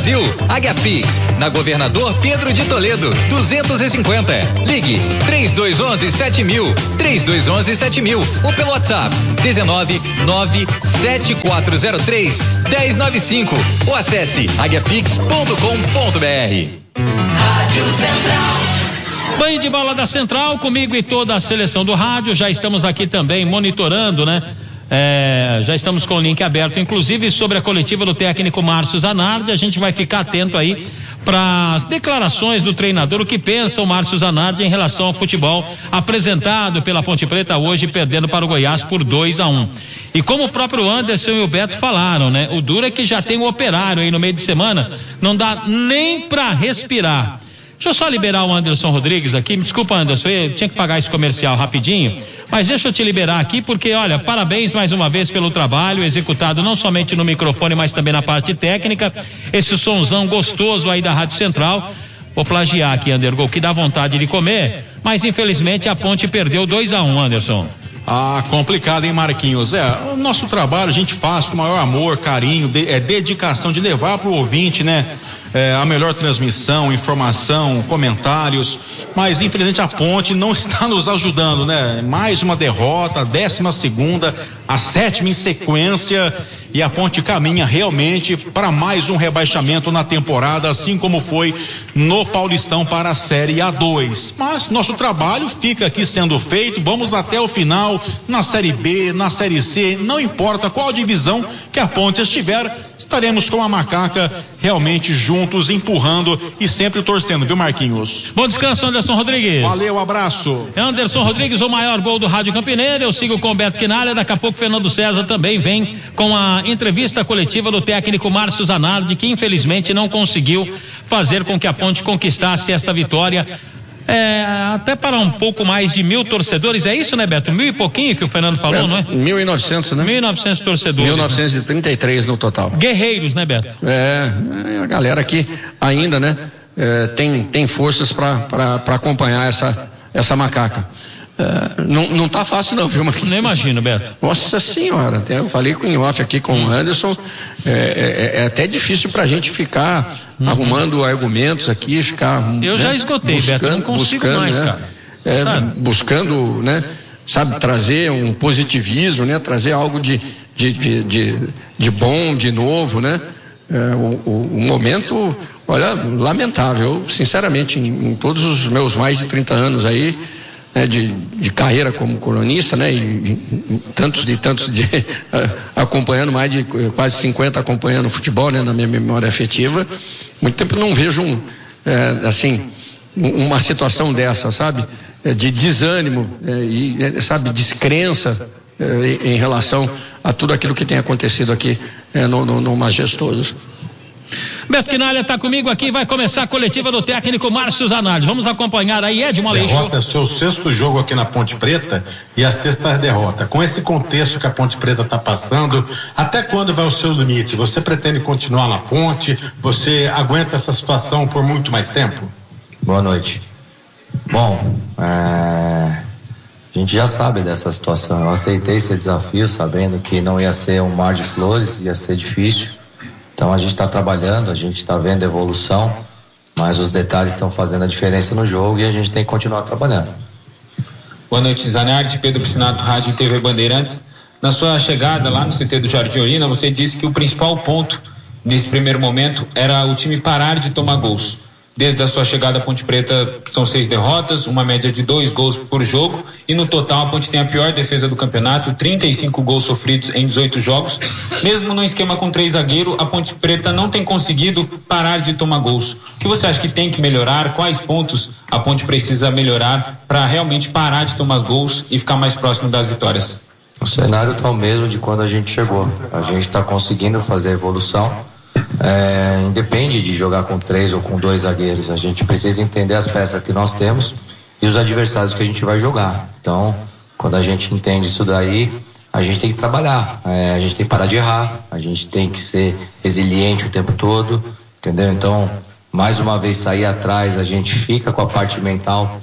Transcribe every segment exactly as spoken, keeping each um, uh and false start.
Brasil. Águia Pix, na Governador Pedro de Toledo, duzentos e cinquenta. Ligue três dois um um sete mil, três dois um um sete mil ou pelo WhatsApp dezenove nove sete quatro zero três um zero nove cinco ou acesse águia pix ponto com ponto br. Rádio Central. Banho de bola da Central, comigo e toda a seleção do rádio. Já estamos aqui também monitorando, né? É, já estamos com o link aberto, inclusive sobre a coletiva do técnico Márcio Zanardi. A gente vai ficar atento aí para as declarações do treinador, o que pensa o Márcio Zanardi em relação ao futebol apresentado pela Ponte Preta hoje, perdendo para o Goiás por dois a um. E como o próprio Anderson e o Beto falaram, né? O duro é que já tem o Operário aí no meio de semana, não dá nem para respirar. Deixa eu só liberar o Anderson Rodrigues aqui. Me desculpa, Anderson, eu tinha que pagar esse comercial rapidinho, mas deixa eu te liberar aqui porque, olha, parabéns mais uma vez pelo trabalho executado não somente no microfone, mas também na parte técnica. Esse sonzão gostoso aí da Rádio Central. Vou plagiar aqui, Anderson, que dá vontade de comer, mas infelizmente a Ponte perdeu dois a um, Anderson. Ah, complicado, hein, Marquinhos? É, o nosso trabalho a gente faz com o maior amor, carinho, de, é, dedicação de levar para o ouvinte, né? É, a melhor transmissão, informação, comentários, mas infelizmente a Ponte não está nos ajudando, né? Mais uma derrota, a décima segunda, a sétima em sequência, e a Ponte caminha realmente para mais um rebaixamento na temporada, assim como foi no Paulistão para a Série A dois. Mas nosso trabalho fica aqui sendo feito, vamos até o final, na Série B, na Série C, não importa qual divisão que a Ponte estiver, estaremos com a macaca realmente juntos, empurrando e sempre torcendo, viu, Marquinhos? Bom descanso, Anderson Rodrigues. Valeu, abraço. Anderson Rodrigues, o maior gol do Rádio Campineiro. Eu sigo com o Beto Quinalha, daqui a pouco Fernando César também vem com a entrevista coletiva do técnico Márcio Zanardi, que infelizmente não conseguiu fazer com que a Ponte conquistasse esta vitória. É, até para um pouco mais de mil torcedores, é isso, né, Beto? Mil e pouquinho que o Fernando falou, é, não é? Mil e novecentos, né? Mil e novecentos torcedores. Mil novecentos e trinta e três no total. Guerreiros, né, Beto? É, a galera aqui ainda, né, é, tem, tem forças para acompanhar essa, essa macaca. É, não, não tá fácil não, viu, Marquinhos? Não imagino, Beto. Nossa senhora, até eu falei com o off aqui com hum. o Anderson, é, é, é até difícil pra gente ficar hum. arrumando argumentos aqui, ficar... Eu né, já esgotei, buscando, Beto, não consigo buscando, mais, né, cara. É, buscando, né, sabe, trazer um positivismo, né, trazer algo de, de, de, de, de bom, de novo, né. É, o, o, o momento, olha, lamentável, eu, sinceramente, em, em todos os meus mais de trinta anos aí, né, de, de carreira como colunista, né, e, e tantos de tantos de acompanhando, mais de quase cinquenta acompanhando futebol, né, na minha memória afetiva, muito tempo não vejo um, é, assim, uma situação dessa, sabe, é, de desânimo, é, e, sabe, descrença é, em relação a tudo aquilo que tem acontecido aqui é, no, no, no Majestoso. Beto Quinalha está comigo aqui, vai começar a coletiva do técnico Márcio Zanardi. Vamos acompanhar aí, Edmo Aleixo. Derrota é o seu sexto jogo aqui na Ponte Preta e a sexta derrota. Com esse contexto que a Ponte Preta está passando, até quando vai o seu limite? Você pretende continuar na Ponte? Você aguenta essa situação por muito mais tempo? Boa noite. Bom, é... a gente já sabe dessa situação. Eu aceitei esse desafio sabendo que não ia ser um mar de flores, ia ser difícil. Então a gente está trabalhando, a gente está vendo evolução, mas os detalhes estão fazendo a diferença no jogo e a gente tem que continuar trabalhando. Boa noite, Zanardi, Pedro Piscinato, Rádio e T V Bandeirantes. Na sua chegada lá no C T do Jardim Olina, você disse que o principal ponto nesse primeiro momento era o time parar de tomar gols. Desde a sua chegada à Ponte Preta são seis derrotas, uma média de dois gols por jogo, e no total a Ponte tem a pior defesa do campeonato, trinta e cinco gols sofridos em dezoito jogos. Mesmo no esquema com três zagueiros, a Ponte Preta não tem conseguido parar de tomar gols. O que você acha que tem que melhorar? Quais pontos a Ponte precisa melhorar para realmente parar de tomar gols e ficar mais próximo das vitórias? O cenário está o mesmo de quando a gente chegou. A gente está conseguindo fazer a evolução. É, independe de jogar com três ou com dois zagueiros, a gente precisa entender as peças que nós temos e os adversários que a gente vai jogar. Então, quando a gente entende isso daí, a gente tem que trabalhar, é, a gente tem que parar de errar, a gente tem que ser resiliente o tempo todo, entendeu? Então, mais uma vez sair atrás, a gente fica com a parte mental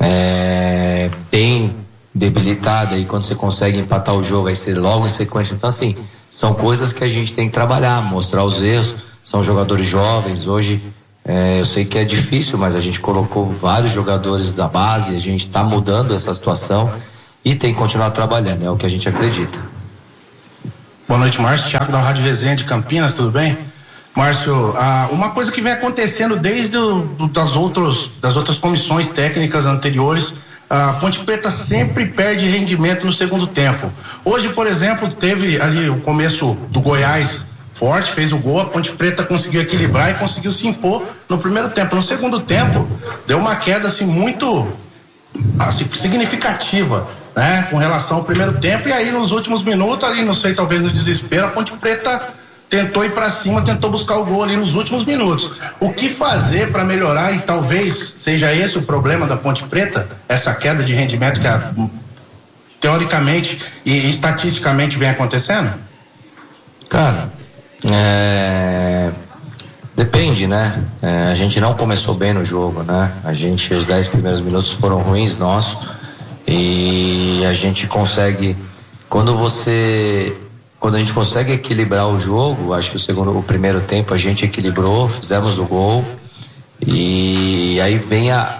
é, bem debilitada, e quando você consegue empatar o jogo, aí você logo em sequência. Então, assim, são coisas que a gente tem que trabalhar, mostrar os erros, são jogadores jovens. Hoje é, eu sei que é difícil, mas a gente colocou vários jogadores da base, a gente está mudando essa situação e tem que continuar trabalhando, é o que a gente acredita. Boa noite, Márcio. Thiago da Rádio Resenha de Campinas, tudo bem? Márcio, ah, uma coisa que vem acontecendo desde o, do, das, outros, das outras comissões técnicas anteriores, a Ponte Preta sempre perde rendimento no segundo tempo. Hoje, por exemplo, teve ali o começo do Goiás forte, fez o gol, a Ponte Preta conseguiu equilibrar e conseguiu se impor no primeiro tempo. No segundo tempo, deu uma queda assim muito assim, significativa, né, com relação ao primeiro tempo, e aí nos últimos minutos, ali, não sei, talvez no desespero, a Ponte Preta tentou ir para cima, tentou buscar o gol ali nos últimos minutos. O que fazer para melhorar, e talvez seja esse o problema da Ponte Preta, essa queda de rendimento que a, teoricamente e estatisticamente vem acontecendo? Cara, é... depende, né? É, a gente não começou bem no jogo, né? A gente, os dez primeiros minutos foram ruins nossos, e a gente consegue, quando você quando a gente consegue equilibrar o jogo, acho que o segundo, o primeiro tempo a gente equilibrou, fizemos o gol, e aí vem a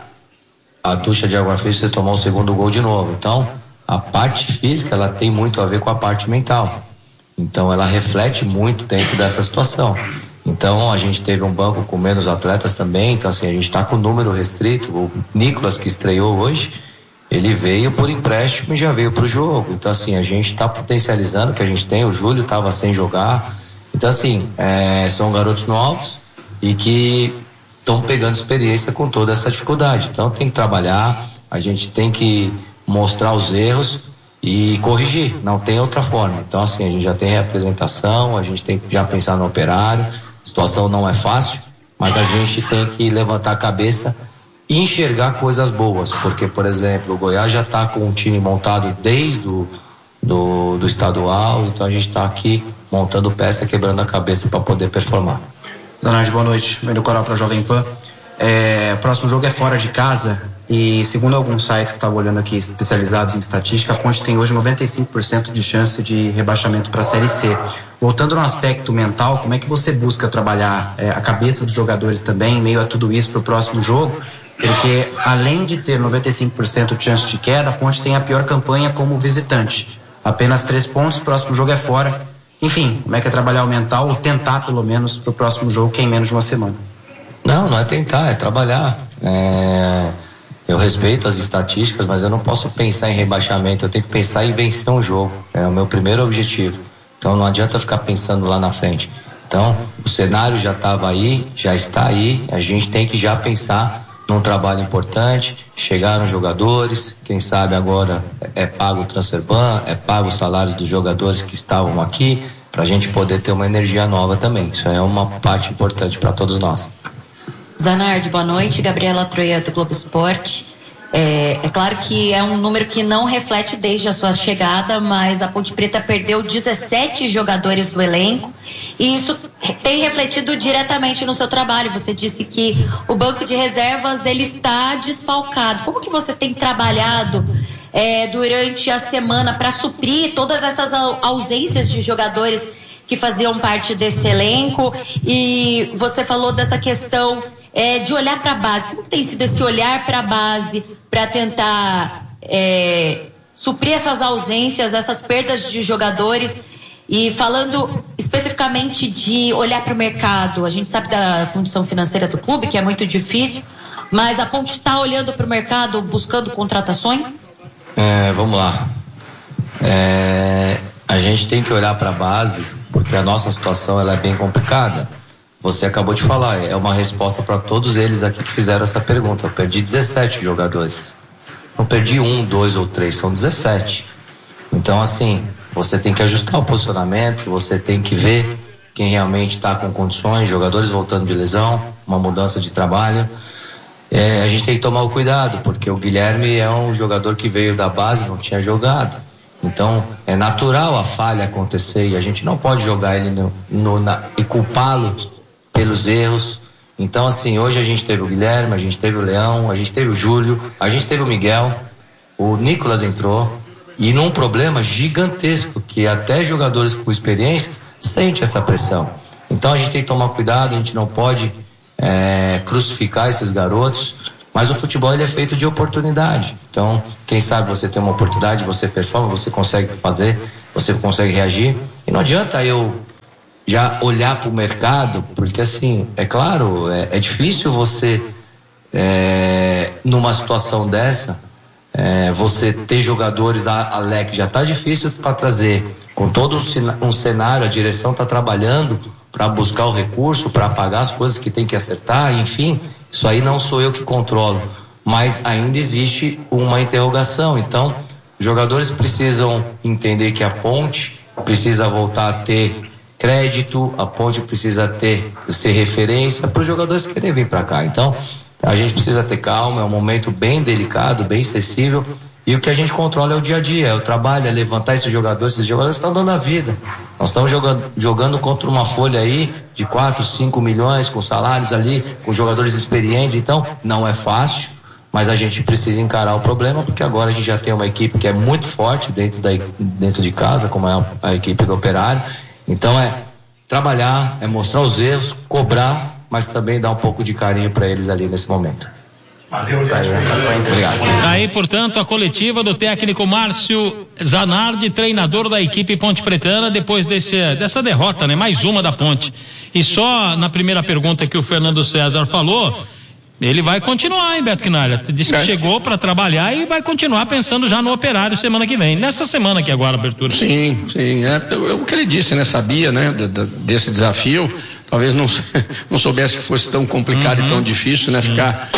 a ducha de água fria, você tomar o segundo gol de novo. Então a parte física, ela tem muito a ver com a parte mental, então ela reflete muito dentro dessa situação. Então a gente teve um banco com menos atletas também, então assim, a gente está com o número restrito. O Nicolas, que estreou hoje, ele veio por empréstimo e já veio para o jogo. Então assim, a gente está potencializando o que a gente tem. O Júlio estava sem jogar. Então assim, é, são garotos novos e que estão pegando experiência com toda essa dificuldade. Então tem que trabalhar, a gente tem que mostrar os erros e corrigir, não tem outra forma. Então assim, a gente já tem representação, a gente tem que já pensar no operário. A situação não é fácil, mas a gente tem que levantar a cabeça e enxergar coisas boas, porque, por exemplo, o Goiás já está com um time montado desde o do, do estadual, então a gente está aqui montando peça, quebrando a cabeça para poder performar. Zanardi, boa noite. Meio do Coral para Jovem Pan. É, o próximo jogo é fora de casa, e segundo alguns sites que estavam olhando aqui, especializados em estatística, a Ponte tem hoje noventa e cinco por cento de chance de rebaixamento para a Série C. Voltando no aspecto mental, como é que você busca trabalhar é, a cabeça dos jogadores também, em meio a tudo isso, para o próximo jogo? Porque além de ter noventa e cinco por cento de chance de queda, a Ponte tem a pior campanha como visitante. Apenas três pontos, o próximo jogo é fora. Enfim, como é que é trabalhar o mental, ou tentar pelo menos para o próximo jogo, que é em menos de uma semana? Não, não é tentar, é trabalhar. É... Eu respeito as estatísticas, mas eu não posso pensar em rebaixamento, eu tenho que pensar em vencer um jogo. É o meu primeiro objetivo. Então não adianta ficar pensando lá na frente. Então o cenário já estava aí, já está aí, a gente tem que já pensar num trabalho importante, chegar nos jogadores, quem sabe agora é pago o transfer ban, é pago os salários dos jogadores que estavam aqui, para a gente poder ter uma energia nova também. Isso é uma parte importante para todos nós. Zanardi, boa noite. Gabriela Troia, do Globo Esporte. É, é claro que é um número que não reflete desde a sua chegada, mas a Ponte Preta perdeu dezessete jogadores do elenco, e isso tem refletido diretamente no seu trabalho. Você disse que o banco de reservas ele está desfalcado. Como que você tem trabalhado é, durante a semana para suprir todas essas ausências de jogadores que faziam parte desse elenco? E você falou dessa questão É, de olhar para a base. Como tem sido esse olhar para a base para tentar é, suprir essas ausências, essas perdas de jogadores? E falando especificamente de olhar para o mercado, a gente sabe da condição financeira do clube, que é muito difícil, mas a Ponte está olhando para o mercado, buscando contratações? É, vamos lá. É, a gente tem que olhar para a base, porque a nossa situação ela é bem complicada. Você acabou de falar, é uma resposta para todos eles aqui que fizeram essa pergunta. Eu perdi dezessete jogadores. Não perdi um, dois ou três, são dezessete. Então, assim, você tem que ajustar o posicionamento, você tem que ver quem realmente está com condições, jogadores voltando de lesão, uma mudança de trabalho. É, a gente tem que tomar o cuidado, porque o Guilherme é um jogador que veio da base, não tinha jogado. Então, é natural a falha acontecer, e a gente não pode jogar ele no, no, na, e culpá-lo pelos erros. Então assim, hoje a gente teve o Guilherme, a gente teve o Leão, a gente teve o Júlio, a gente teve o Miguel, o Nicolas entrou, e num problema gigantesco que até jogadores com experiências sentem essa pressão. Então a gente tem que tomar cuidado, a gente não pode é, crucificar esses garotos, mas o futebol ele é feito de oportunidade. Então, quem sabe você tem uma oportunidade, você performa, você consegue fazer, você consegue reagir. E não adianta eu já olhar para o mercado, porque assim, é claro, é, é difícil você, é, numa situação dessa, é, você ter jogadores a, a leque, já está difícil para trazer. Com todo um cenário, a direção está trabalhando para buscar o recurso, para pagar as coisas que tem que acertar, enfim, isso aí não sou eu que controlo, mas ainda existe uma interrogação. Então, os jogadores precisam entender que a Ponte precisa voltar a ter crédito, a Ponte precisa ter ser referência para os jogadores querem vir para cá. Então, a gente precisa ter calma, é um momento bem delicado, bem sensível. E o que a gente controla é o dia a dia, é o trabalho, é levantar esses jogadores. Esses jogadores estão dando a vida. Nós estamos jogando, jogando contra uma folha aí de quatro, cinco milhões, com salários ali, com jogadores experientes. Então, não é fácil, mas a gente precisa encarar o problema, porque agora a gente já tem uma equipe que é muito forte dentro, da, dentro de casa, como é a, a equipe do Operário. Então, é trabalhar, é mostrar os erros, cobrar, mas também dar um pouco de carinho para eles ali nesse momento. Valeu, obrigado. Aí, portanto, a coletiva do técnico Márcio Zanardi, treinador da equipe Ponte Pretana, depois desse, dessa derrota, né? Mais uma da Ponte. E só na primeira pergunta que o Fernando César falou, ele vai continuar, hein, Beto Quinalha? Disse que é. chegou para trabalhar e vai continuar pensando já no Operário semana que vem. Nessa semana aqui agora, a abertura. Sim, sim. É, é o que ele disse, né? Sabia, né? De, de, desse desafio. Talvez não, não soubesse que fosse tão complicado uhum. e tão difícil, né? Sim. Ficar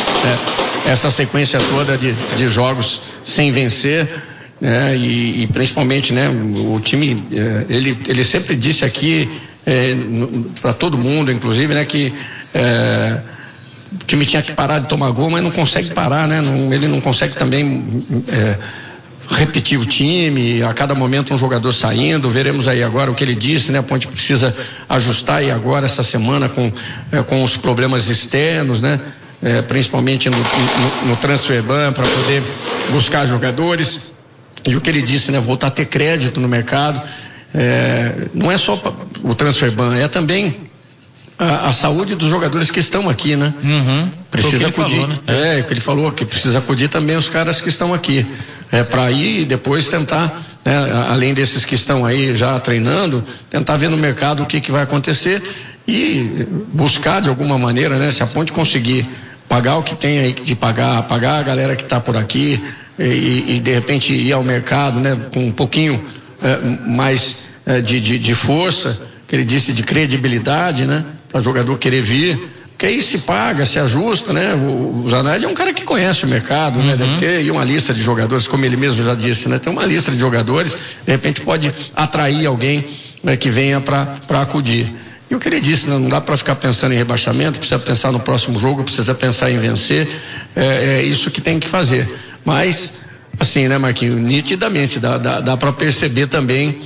é, essa sequência toda de, de jogos sem vencer, né? E, e principalmente, né? O, o time, é, ele, ele sempre disse aqui é, para todo mundo, inclusive, né? Que é, o time tinha que parar de tomar gol, mas não consegue parar, né? Não, ele não consegue também é, repetir o time, a cada momento um jogador saindo. Veremos aí agora o que ele disse, né? A Ponte precisa ajustar aí agora essa semana com, é, com os problemas externos, né? É, principalmente no, no, no transfer ban, para poder buscar jogadores. E o que ele disse, né? Voltar a ter crédito no mercado. É, não é só o transfer ban, é também A, a saúde dos jogadores que estão aqui, né? Uhum. Precisa acudir. Falou, né? É, o que ele falou, que precisa acudir também os caras que estão aqui. É, para ir e depois tentar, né, além desses que estão aí já treinando, tentar ver no mercado o que, que vai acontecer e buscar de alguma maneira, né? Se a Ponte conseguir pagar o que tem aí de pagar, pagar a galera que está por aqui e, e de repente ir ao mercado, né? Com um pouquinho é, mais é, de, de, de força, que ele disse, de credibilidade, né? Para o jogador querer vir, que aí se paga, se ajusta, né? O, o Zanardi é um cara que conhece o mercado, uhum. né? Deve ter aí uma lista de jogadores, como ele mesmo já disse, né? Tem uma lista de jogadores, de repente pode atrair alguém, né, que venha para acudir. E o que ele disse, né? Não dá para ficar pensando em rebaixamento, precisa pensar no próximo jogo, precisa pensar em vencer, é, é isso que tem que fazer. Mas, assim, né, Marquinhos, nitidamente, dá, dá, dá para perceber também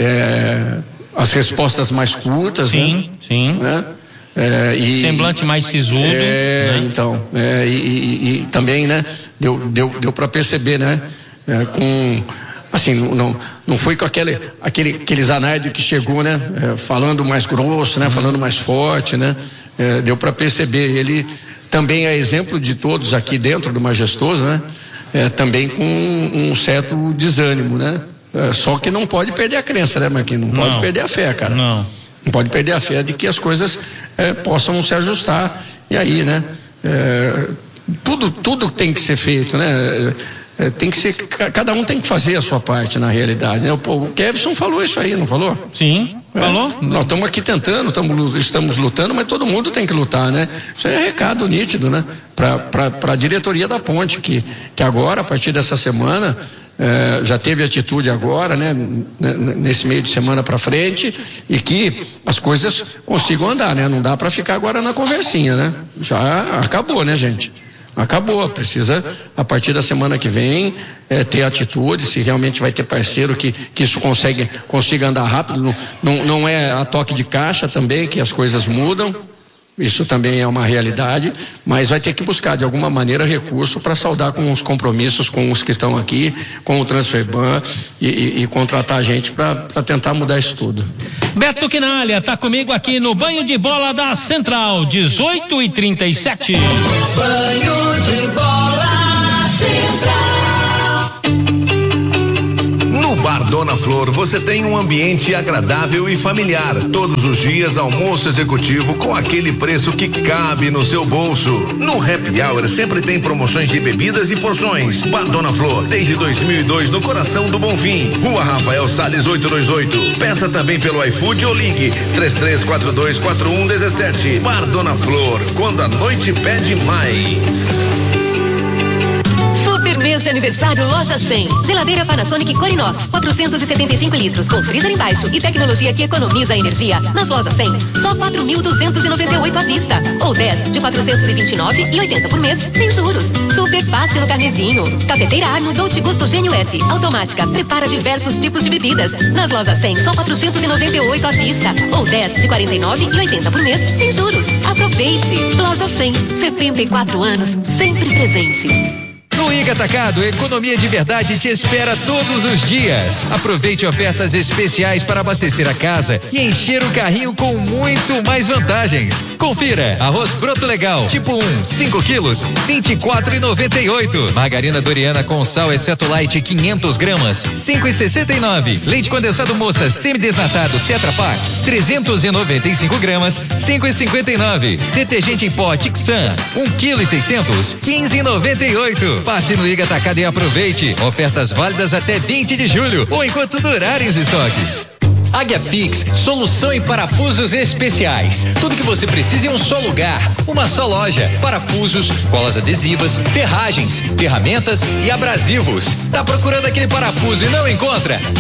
é, as respostas mais curtas, sim, né? Sim, né? É, e, semblante mais sisudo, é, né? Então, é, e, e, e também, né? Deu, deu, deu para perceber, né? É, com, assim, não, não foi com aquele, aquele, aquele Zanardi que chegou, né? É, falando mais grosso, né? Falando mais forte, né? É, deu para perceber. Ele também é exemplo de todos aqui dentro do Majestoso, né? É, também com um, um certo desânimo, né? É, só que não pode perder a crença, né, Marquinhos? Não, não pode perder a fé, cara. Não. Não pode perder a fé de que as coisas é, possam se ajustar. E aí, né? É, tudo, tudo tem que ser feito, né? É, tem que ser, cada um tem que fazer a sua parte na realidade, né? O, o Kevson falou isso aí, não falou? Sim, é, falou. Nós estamos aqui tentando, tamo, estamos lutando, mas todo mundo tem que lutar, né? Isso é recado nítido, né? Para a diretoria da Ponte, que, que agora, a partir dessa semana, É, já teve atitude agora, né, nesse meio de semana para frente, e que as coisas consigam andar, né? Não dá para ficar agora na conversinha, né? Já acabou, né, gente? Acabou. Precisa, a partir da semana que vem, é, ter atitude, se realmente vai ter parceiro que, que isso consegue, consiga andar rápido. Não, não, não é a toque de caixa também que as coisas mudam. Isso também é uma realidade, mas vai ter que buscar de alguma maneira recurso para saldar com os compromissos com os que estão aqui, com o Transferban e, e, e contratar a gente para tentar mudar isso tudo. Beto Quinalha está comigo aqui no Banho de Bola da Central, dezoito e trinta e sete. Banho de Bola Central. No Bar Dona Flor você tem um ambiente agradável e familiar. Todos os dias almoço executivo com aquele preço que cabe no seu bolso. No Happy Hour sempre tem promoções de bebidas e porções. Bar Dona Flor, desde dois mil e dois no coração do Bonfim. Rua Rafael Salles oitocentos e vinte e oito. Peça também pelo iFood ou ligue três três quatro dois quatro um um sete. Bar Dona Flor, quando a noite pede mais. Super mês de aniversário Loja cem. Geladeira Panasonic Corinox, quatrocentos e setenta e cinco litros, com freezer embaixo e tecnologia que economiza energia. Nas Lojas cem, só quatro mil duzentos e noventa e oito à vista. Ou dez de quatrocentos e vinte e nove e oitenta por mês, sem juros. Super fácil no carnezinho. Cafeteira Arno Dolce Gusto Gênio S, automática, prepara diversos tipos de bebidas. Nas Lojas cem, só quatrocentos e noventa e oito à vista. Ou dez de quarenta e nove e oitenta por mês, sem juros. Aproveite. Loja cem, setenta e quatro anos, sempre presente. No Iga Atacado, economia de verdade te espera todos os dias. Aproveite ofertas especiais para abastecer a casa e encher o carrinho com muito mais vantagens. Confira: arroz broto legal, tipo um, cinco quilos, vinte e quatro reais e noventa e oito centavos. Margarina Doriana com sal exceto light, quinhentas gramas, cinco reais e sessenta e nove centavos. Leite condensado Moça semidesnatado Tetra Pak, trezentas e noventa e cinco gramas, cinco reais e cinquenta e nove centavos. Detergente em pó Tixan, um quilo e seiscentos, quinze reais e noventa e oito centavos. Passe no Iga Atacado e aproveite. Ofertas válidas até vinte de julho ou enquanto durarem os estoques. Águia Fix, solução em parafusos especiais. Tudo que você precisa em um só lugar, uma só loja. Parafusos, colas adesivas, ferragens, ferramentas e abrasivos. Tá procurando aquele parafuso e não encontra?